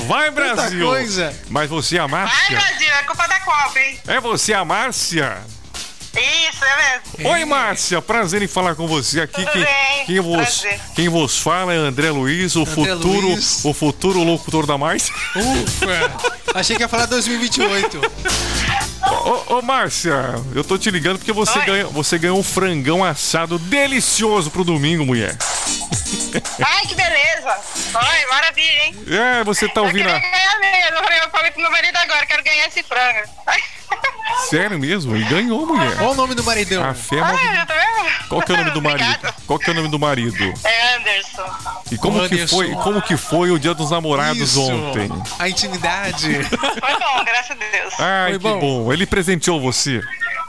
Vai, Brasil! Coisa. Mas você é a Márcia? Vai, Brasil, é culpa da Copa, hein? É você a Márcia? Isso, é mesmo. Oi, Márcia, prazer em falar com você aqui. Tudo bem, prazer. Quem vos fala é André Luiz, o futuro locutor da Márcia. Ufa, achei que ia falar 2028. Ô, Márcia, eu tô te ligando porque você ganhou um frangão assado delicioso pro domingo, mulher. Ai, que beleza. Oi, maravilha, hein? É, você tá ouvindo Eu queria ganhar mesmo. Eu falei pro meu marido agora, quero ganhar esse frango. Sério mesmo? E ganhou, mulher. Qual o nome do maridão? A fé é tá vendo? Qual que é o nome do marido? Obrigada. Qual que é o nome do marido? É Anderson. E como que foi o Dia dos Namorados Isso. ontem? A intimidade. Foi bom, graças a Deus. Ai, Foi que bom. Ele presenteou você?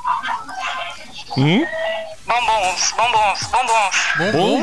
Bombons. Bom.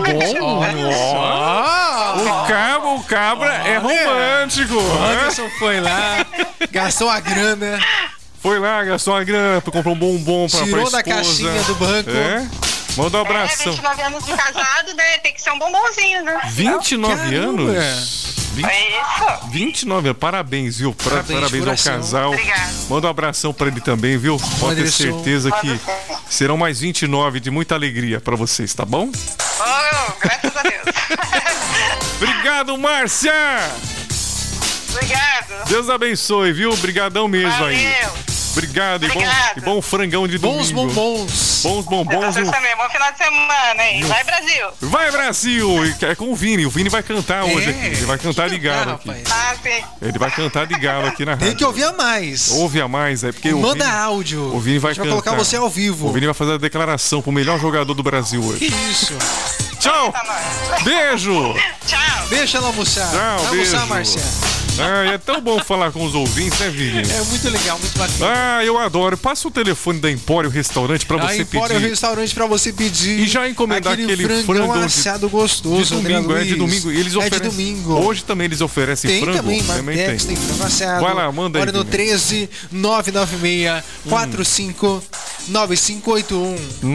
O cabra é romântico. O né? Anderson foi lá, gastou a grana, Foi lá, gastou uma grana, comprou um bombom pra tirou esposa. da caixinha do banco. É? Manda um abração. 29 anos de casado, né? Tem que ser um bombonzinho, né? 29 Caramba. anos? É isso. 29 anos, parabéns, viu? Parabéns ao coração. casal. Obrigada. Manda um abração pra ele também, viu? Pode ter Anderson. certeza que Manda sim. serão mais 29 de muita alegria pra vocês, tá bom? Oh, graças a Deus. Obrigado, Márcia! Obrigado. Deus abençoe, viu? Obrigadão mesmo aí. Valeu. Obrigado Obrigado. e bom frangão de domingo. Bons bombons. Bons bombons. Vocês também, bom final de semana, hein? Vai, Brasil. Vai, Brasil! E é com o Vini. O Vini vai cantar hoje aqui. Ele vai cantar de galo aqui. rapaz. Ah, sim. Ele vai cantar de galo aqui na rádio. Tem que ouvir a mais. Ouve a mais, é porque Manda o Vini, áudio. o Vini vai a gente cantar. vai colocar você ao vivo. O Vini vai fazer a declaração pro melhor jogador do Brasil Que hoje. isso. Tchau! Tá nóis. Beijo! Tchau. Deixa ela almoçar. Tchau, Vai beijo. almoçar, Márcia. Ah, é tão bom falar com os ouvintes, né, Vini? É muito legal, muito bacana. Ah, eu adoro. Passa o telefone da Empório Restaurante pra você Empório pedir. Restaurante pra você pedir. E já encomendar aquele frangão frango assado gostoso. de domingo, André é de Luiz. domingo. Eles oferecem. É de domingo. Hoje também eles oferecem Tem frango. também, Martex, tem frango assado. Vai lá, manda aí, Olha no Vini. 13 996 45 9581.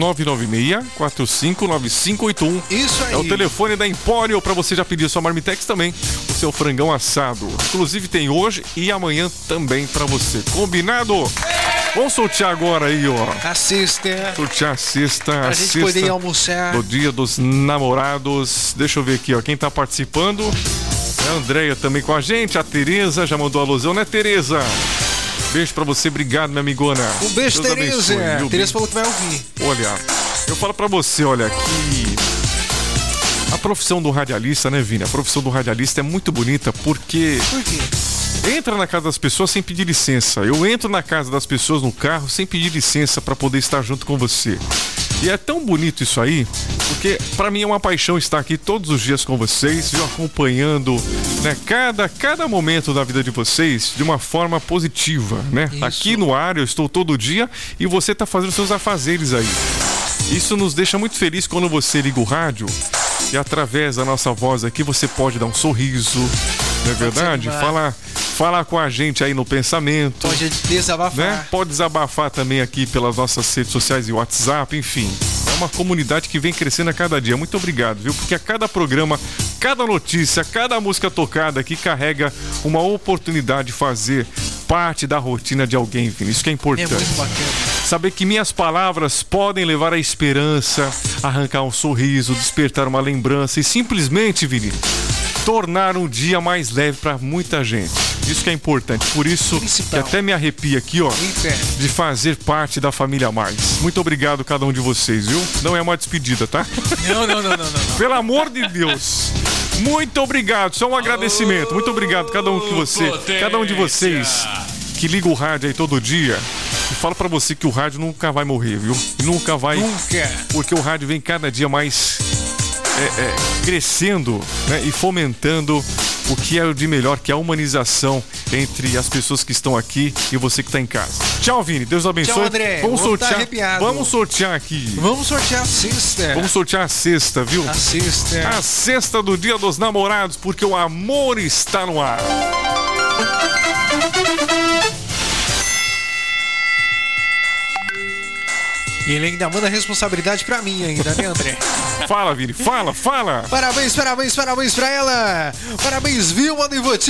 996-459581. Isso aí. É o telefone da Empório pra você já pedir sua Marmitex também, o seu frangão assado. Inclusive tem hoje e amanhã também pra você. Combinado? Vamos sortear agora aí, ó. Assista. Sortear a sexta. Pra gente poder ir almoçar. do Dia dos Namorados. Deixa eu ver aqui, ó. Quem tá participando é a Andréia também com a gente. A Tereza já mandou alusão, né, Tereza? Beijo pra você, obrigado, minha amigona. Um beijo, Deus Tereza. abençoe, viu? Tereza falou que vai ouvir. Olha, eu falo pra você, olha, que a profissão do radialista, né, Vini? A profissão do radialista é muito bonita porque Por quê? entra na casa das pessoas sem pedir licença. Eu entro na casa das pessoas no carro sem pedir licença pra poder estar junto com você. E é tão bonito isso aí, porque pra mim é uma paixão estar aqui todos os dias com vocês, viu, acompanhando, né, cada momento da vida de vocês de uma forma positiva, né? Isso. Aqui no ar eu estou todo dia e você tá fazendo seus afazeres aí. Isso nos deixa muito feliz quando você liga o rádio e através da nossa voz aqui você pode dar um sorriso, não é verdade? Falar com a gente aí no pensamento. Pode desabafar. Né? Pode desabafar também aqui pelas nossas redes sociais e WhatsApp, enfim. É uma comunidade que vem crescendo a cada dia. Muito obrigado, viu? Porque a cada programa, cada notícia, cada música tocada aqui carrega uma oportunidade de fazer parte da rotina de alguém, Vini. Isso que é É importante. muito bacana. Saber que minhas palavras podem levar a esperança, arrancar um sorriso, despertar uma lembrança e simplesmente, Vini, tornar um dia mais leve para muita gente. Isso que é importante. Por isso Principal. que até me arrepia aqui, ó, Eita. de fazer parte da família Mais. Muito obrigado cada um de vocês, viu? Não é uma despedida, tá? Não. Pelo amor de Deus. Muito obrigado, só um agradecimento. Muito obrigado cada um de vocês que liga o rádio aí todo dia. E falo pra você que o rádio nunca vai morrer, viu? Nunca vai. Nunca. Porque o rádio vem cada dia mais crescendo, né, e fomentando o que é de melhor, que é a humanização entre as pessoas que estão aqui e você que está em casa. Tchau, Vini. Deus abençoe. Tchau, André. Vamos Vou tá sortear. arrepiado. Vamos sortear aqui. Vamos sortear a sexta. Vamos sortear a sexta, viu? A sexta. A sexta do Dia dos Namorados, porque o amor está no ar. E ele ainda manda a responsabilidade pra mim ainda, né, André? Fala, Vini. Fala. Parabéns pra ela. Parabéns, Vilma do Ivoti.